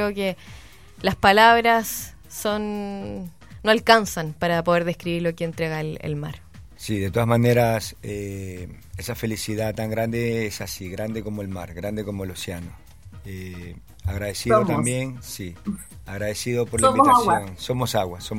creo que las palabras no alcanzan para poder describir lo que entrega el mar. Sí, de todas maneras, esa felicidad tan grande es así, grande como el mar, grande como el océano. Agradecido también, sí, agradecido por la invitación. Agua. Somos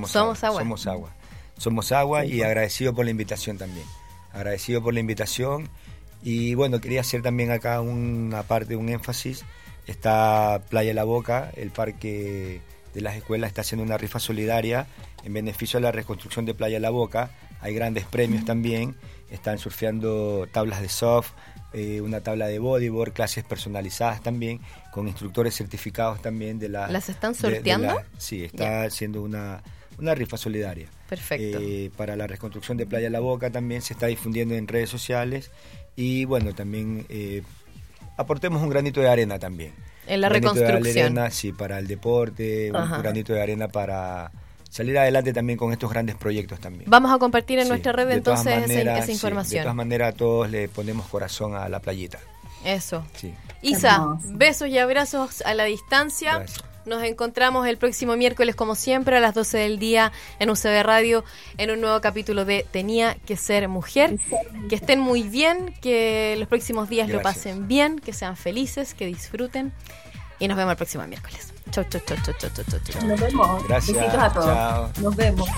agua y agradecido por la invitación también. Agradecido por la invitación y bueno, quería hacer también acá una parte, un énfasis. Está Playa La Boca, el parque de las escuelas está haciendo una rifa solidaria en beneficio de la reconstrucción de Playa La Boca. Hay grandes premios también, están surfeando tablas de surf, una tabla de bodyboard, clases personalizadas también, con instructores certificados también de la... ¿Las están sorteando? Sí, está haciendo una rifa solidaria. Perfecto. Para la reconstrucción de Playa La Boca también se está difundiendo en redes sociales y bueno, también aportemos un granito de arena también. En la reconstrucción. Sí, para el deporte, un granito de arena para salir adelante también con estos grandes proyectos también. Vamos a compartir en nuestra red entonces esa información. De todas maneras, todos le ponemos corazón a la playita. Eso. Sí. Isa, besos y abrazos a la distancia. Gracias. Nos encontramos el próximo miércoles, como siempre, a las 12 del día en UCB Radio, en un nuevo capítulo de Tenía que ser mujer. Que estén muy bien, que los próximos días lo pasen bien, que sean felices, que disfruten. Y nos vemos el próximo miércoles. Chau. Nos vemos. Gracias. Besitos a todos. Chao. Nos vemos.